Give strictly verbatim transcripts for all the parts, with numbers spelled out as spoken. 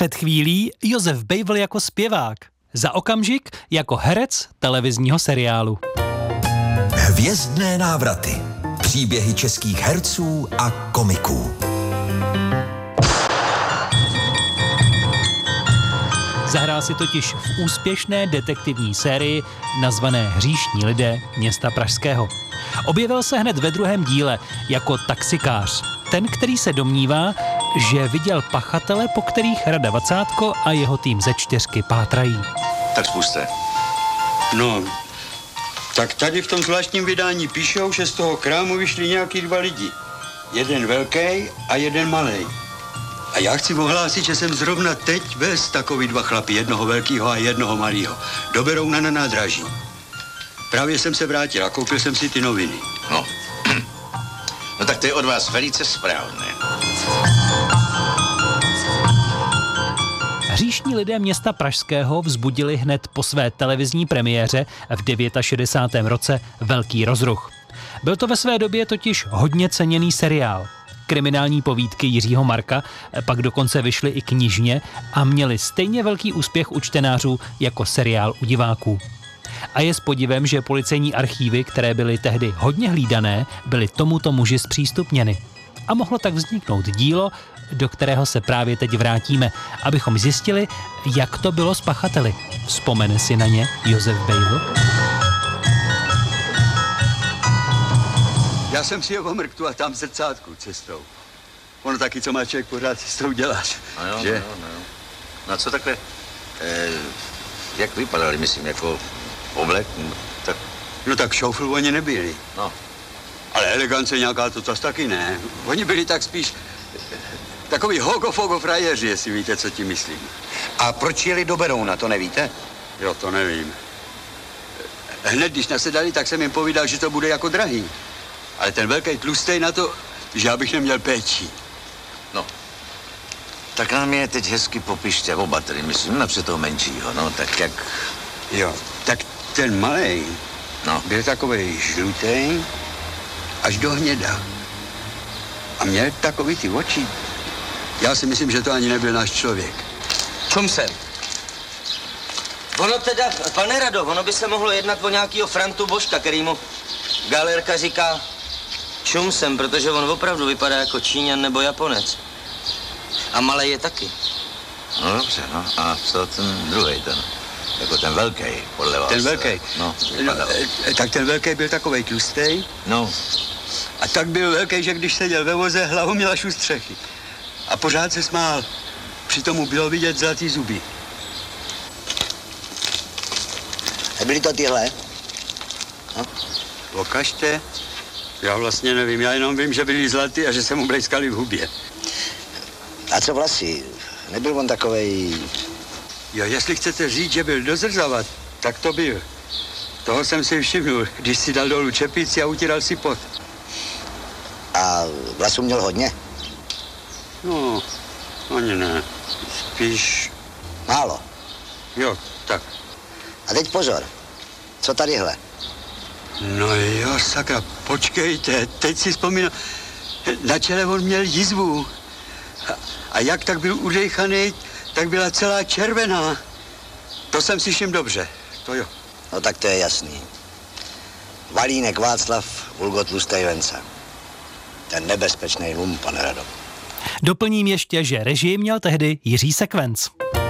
Před chvílí Josef Bejvl jako zpěvák, za okamžik jako herec televizního seriálu. Hvězdné návraty. Příběhy českých herců a komiků. Zahrál si totiž v úspěšné detektivní sérii nazvané Hříšní lidé města Pražského. Objevil se hned ve druhém díle jako taxikář. Ten, který se domnívá, že viděl pachatele, po kterých Rada Vacátko a jeho tým ze čtyřky pátrají. Tak spuste. No, tak tady v tom zvláštním vydání píšou, že z toho krámu vyšli nějaký dva lidi. Jeden velký a jeden malý. A já chci ohlásit, že jsem zrovna teď vez takový dva chlapy, jednoho velkého a jednoho malého. Do Berouna na nádraží. Právě jsem se vrátil a koupil jsem si ty noviny. No. No tak to je od vás velice správné. Hříšní lidé města Pražského vzbudili hned po své televizní premiéře v šedesátém devátém roce velký rozruch. Byl to ve své době totiž hodně ceněný seriál. Kriminální povídky Jiřího Marka pak dokonce vyšly i knižně a měly stejně velký úspěch u čtenářů jako seriál u diváků. A je s podivem, že policejní archívy, které byly tehdy hodně hlídané, byly tomuto muži zpřístupněny. A mohlo tak vzniknout dílo, do kterého se právě teď vrátíme, abychom zjistili, jak to bylo s pachateli. Vzpomene si na ně Josef Bejvl? Já jsem si ho omrktu a tam zrcátku cestou. Ono taky, co má člověk pořád cestou děláš. No jo, že? no jo, no jo. No a co takhle, eh, jak vypadali, myslím, jako oblek? Tak... No tak šoufl oni nebyli. No. Ale elegance nějaká to zas taky ne. Oni byli tak spíš takový hogo-fogo frajeři, jestli víte, co tím myslím. A proč jeli do Berouna, to nevíte? Jo, to nevím. Hned, když nasedali, tak jsem jim povídal, že to bude jako drahý. Ale ten velký tlustej na to, že já bych neměl péči. No. Tak nám je teď hezky popište oba, tedy myslím, napřed toho menšího, no, tak jak... Jo, tak ten malej No. byl takovej žlutej až do hněda. A měl takový ty oči. Já si myslím, že to ani nebyl náš člověk. Čum jsem. Ono teda, pane Rado, ono by se mohlo jednat o nějakýho Frantu Božka, který mu galerka říká čum jsem, protože on opravdu vypadá jako Číňan nebo Japonec. A malej je taky. No dobře, no. A co ten druhej, ten, jako ten velký, podle vás? Ten velký? No, no, tak ten velký byl takovej tlustej. No. A tak byl velký, že když seděl ve voze, hlavu měl až u střechy. A pořád se smál. Přitom mu bylo vidět zlatý zuby. Nebyli to tyhle? No. Ukažte. Já vlastně nevím, já jenom vím, že byli zlatý a že se mu blejskali v hubě. A co vlasy? Nebyl on takovej... Jo, jestli chcete říct, že byl dozrzavat, tak to byl. Toho jsem si všimnul, když si dal dolů čepici a utíral si pot. A vlasů měl hodně? No, ani ne. Spíš... Málo. Jo, tak. A teď pozor. Co tadyhle? No jo, sakra, počkejte, teď si vzpomínám. Na čele on měl jizvu. A, a jak tak byl udejchaný, tak byla celá červená. To jsem si všiml dobře, to jo. No tak to je jasný. Valínek Václav, Vulgo tlustej Venca. Ten nebezpečný lum, pane Rado. Doplním ještě, že režii měl tehdy Jiří Sekvenc.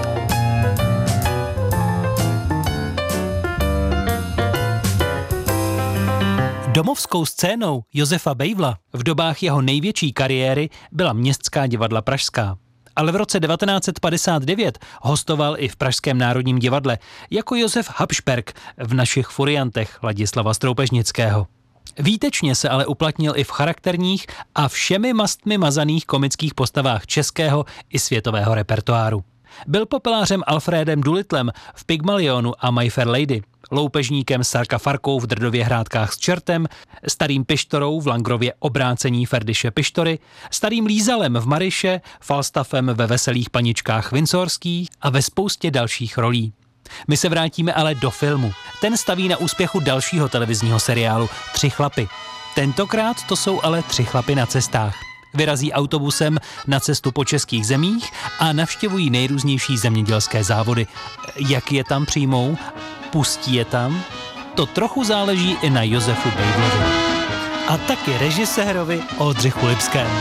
Domovskou scénou Josefa Bejvla v dobách jeho největší kariéry byla Městská divadla pražská. Ale v roce devatenáct set padesát devět hostoval i v Pražském národním divadle jako Josef Habsberg v Našich furiantech Ladislava Stroupežnického. Výtečně se ale uplatnil i v charakterních a všemi mastmi mazaných komických postavách českého i světového repertoáru. Byl popelářem Alfrédem Doolitlem v Pygmalionu a My Fair Lady, loupežníkem Sarka Farkou v Drdově hrádkách s čertem, starým Pištorou v Langrově Obrácení Ferdiše Pištory, starým Lízalem v Maryše, Falstaffem ve Veselých paničkách Windsorských a ve spoustě dalších rolí. My se vrátíme ale do filmu. Ten staví na úspěchu dalšího televizního seriálu Tři chlapy. Tentokrát to jsou ale tři chlapy na cestách. Vyrazí autobusem na cestu po českých zemích a navštěvují nejrůznější zemědělské závody. Jak je tam přijmou? Pustí je tam? To trochu záleží i na Josefu Bejvlovi. A taky režisérovi Oldřichu Lipském.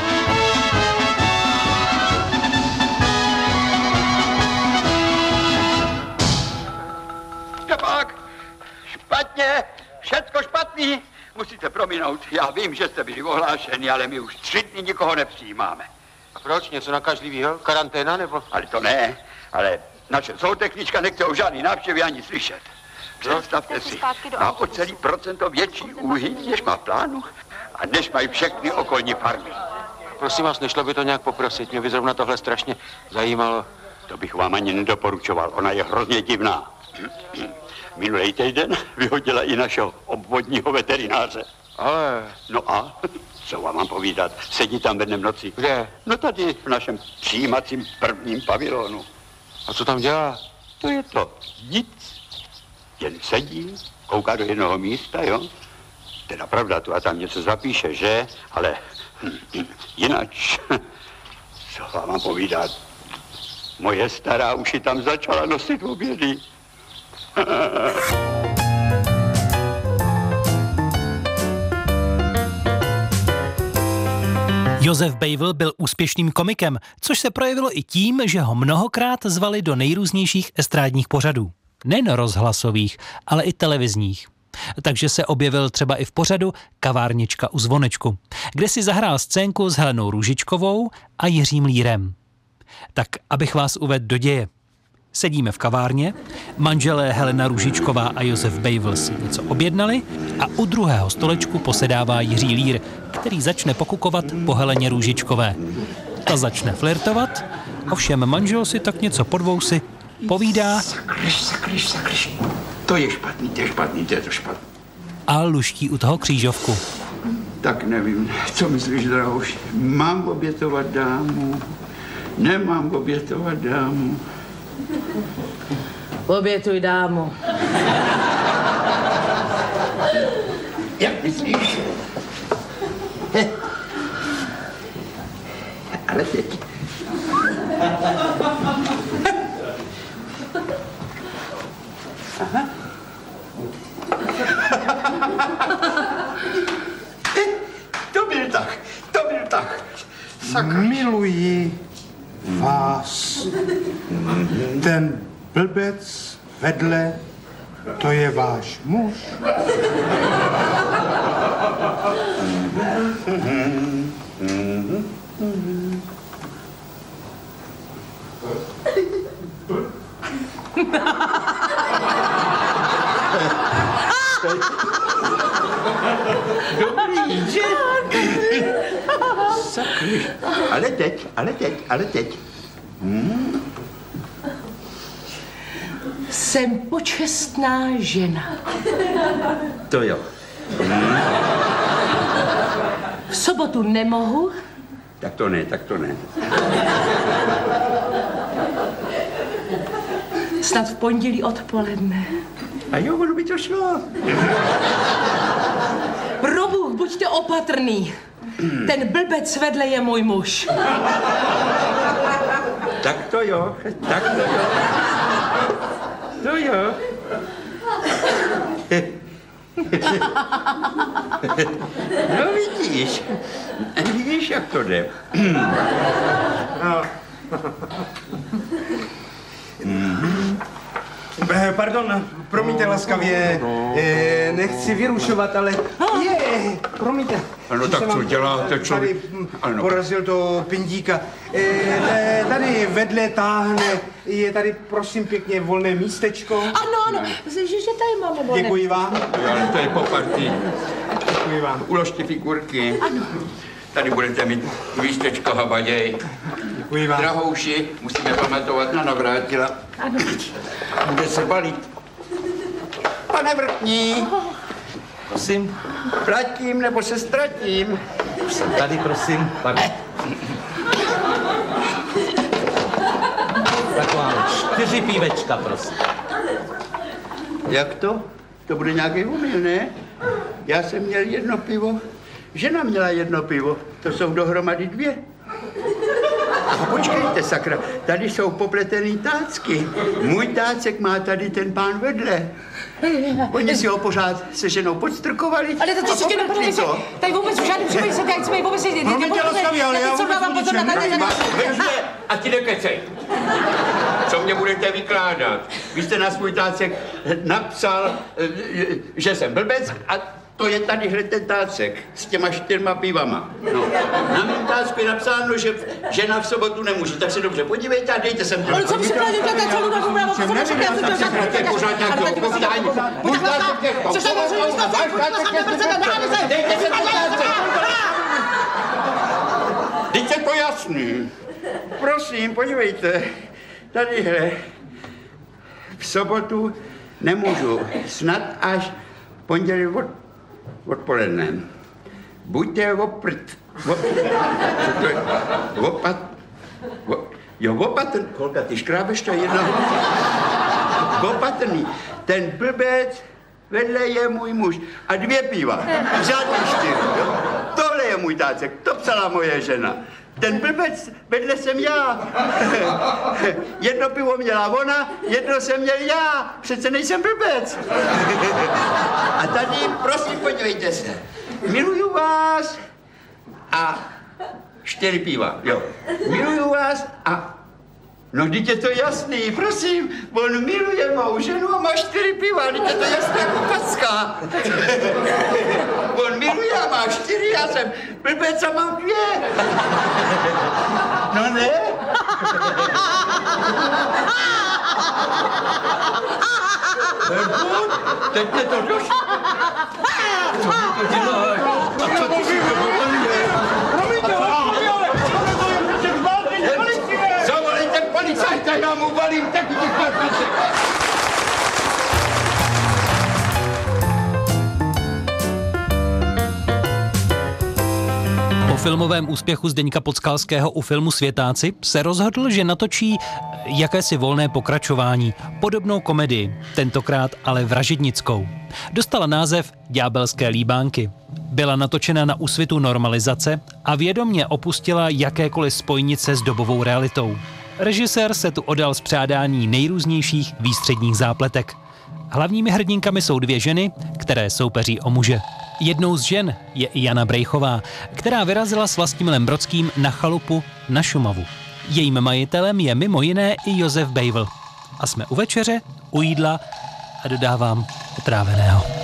Štěpák, špatně, všecko špatný. Musíte prominout, já vím, že jste byli ohlášeni, ale my už tři dny nikoho nepřijímáme. A proč? Něco nakažlivého? Karanténa nebo? Ale to ne, ale naše zootechnička nechce o žádný návštěvy ani slyšet. Představte si, má o celý procento větší úhyň, než má plánu a než mají všechny okolní farmy. Prosím vás, nešlo by to nějak poprosit? Mě by zrovna tohle strašně zajímalo. To bych vám ani nedoporučoval, ona je hrozně divná. Minulý týden vyhodila i našeho obvodního veterináře. Ale... No a? Co vám mám povídat? Sedí tam ve dnem noci. Kde? No tady v našem přijímacím prvním pavilonu. A co tam dělá? To je to nic. Jen sedí, kouká do jednoho místa, jo? Teda pravda, tu a tam něco zapíše, že? Ale hm, jinač, co vám mám povídat? Moje stará už ji tam začala nosit obědy. Josef Bejvl byl úspěšným komikem, což se projevilo i tím, že ho mnohokrát zvali do nejrůznějších estrádních pořadů. Nejen rozhlasových, ale i televizních. Takže se objevil třeba i v pořadu Kavárnička u zvonečku, kde si zahrál scénku s Helenou Růžičkovou a Jiřím Lírem. Tak, abych vás uvedl do děje. Sedíme v kavárně, manželé Helena Růžičková a Josef Bejvl si něco objednali a u druhého stolečku posedává Jiří Lír, který začne pokukovat po Heleně Růžičkové. Ta začne flirtovat, ovšem manžel si tak něco pod vousy povídá. Sakryš, sakryš, sakryš. To je špatný, to je špatný, to je to špatný. A luští u toho křížovku. Tak nevím, co myslíš, drahouš? Mám obětovat dámu? Nemám obětovat dámu? Obětuj dámu. Jak myslíš? Ale teď. Aha. To byl tak, to byl tak. Sakra. Miluji vás. Ten blbec vedle, to je váš muž. Dobrý, že? Sakry. Ale teď, ale teď, ale teď. Hmm. Jsem počestná žena. To jo. Hmm. V sobotu nemohu. Tak to ne, tak to ne. Snad v pondělí odpoledne. A jo, ono by to šlo. Probůh, buďte opatrný. Ten blbec vedle je můj muž. Tak to jo, tak to jo. To jo. No vidíš, vidíš, jak to jde. No. Pardon, promiňte laskavě, eh, nechci vyrušovat, ale je, promiňte. Ano, že tak jsem co vám děláte, člověk? Tady Ano. porazil to pindíka. Eh, tady vedle táhne, je tady prosím pěkně volné místečko. Ano, ano, že, že tady máme volné. Děkuji vám. Ale to je po partii. Děkuji vám. Uložte figurky. Ano. Tady budete mít místečko habaděj. Děkuji vám. Drahouši, musíme pamatovat na Navrátila. Ano. Bude se balit. Pane Vrtní. Prosím, Platím nebo se ztratím? jsem tady, prosím. Pane. Taková čtyři pívečka, prosím. Jak to? To bude nějaký omyl, ne? Já jsem měl jedno pivo, žena měla jedno pivo, to jsou dohromady dvě. A počkejte, sakra, tady jsou popletený tácky. Můj tácek má tady ten pán vedle. Oni si ho pořád se ženou podstrkovali. Ale to ty si jenom protože tady vůbec v žádným případě se tady chceme vůbec jít. Promiňte, laskavě, ale já vůbec o ničem nevím. A ti nekecej. Co mě budete vykládat? Vy jste na svůj tácek napsal, že jsem blbec a to je tady hned ten tácek s těma čtyřma pivama. No. Na mém tácku je napsáno, že žena v sobotu nemůže, tak se dobře podívejte a dejte sem to. Ale co by se právě dělat celou dobu právo, co by se dělat celou dobu právo, to je pořád nějakého povídání. Můj tácek je co se můžu myslet, dejte sem ten tácek. Teď je to jasný. Prosím, podívejte. Tadyhle v sobotu nemůžu, snad až pondělí od, odpoledne. Buďte oprt, op, co to je, opat, op, jo, opatrný, kolka, ty škrábeš to jedno, opatrný, ten blbec vedle je můj muž a dvě piva, žádný čtyři, jo? Tohle je můj tácek, to psala moje žena. Ten blbec vedle jsem já. Jedno pivo měla ona, jedno jsem měl já. Přece nejsem blbec. A tady, prosím, podívejte se. Miluju vás a čtyři piva, jo. Miluju vás a... No, teď je to jasný, prosím. On miluje mou ženu a má čtyři piva, teď je to jasné jako packa. On miluje a má čtyři, já jsem blbec a mám dvě. No ne? Teď mě to došlo. Co to děláš? A co ty si to dovolíš? Zavolejte policajta, já mu valím taky těch patlasek. Po filmovém úspěchu Zdeňka Podskalského u filmu Světáci se rozhodl, že natočí jakési volné pokračování, podobnou komedii, tentokrát ale vražednickou. Dostala název Ďábelské líbánky. Byla natočena na úsvitu normalizace a vědomě opustila jakékoliv spojnice s dobovou realitou. Režisér se tu odal spřádání nejrůznějších výstředních zápletek. Hlavními hrdinkami jsou dvě ženy, které soupeří o muže. Jednou z žen je i Jana Brejchová, která vyrazila s Vlastimilem Brodským na chalupu na Šumavu. Jejím majitelem je mimo jiné i Josef Bejvl. A jsme u večeře, u jídla a dodávám otráveného.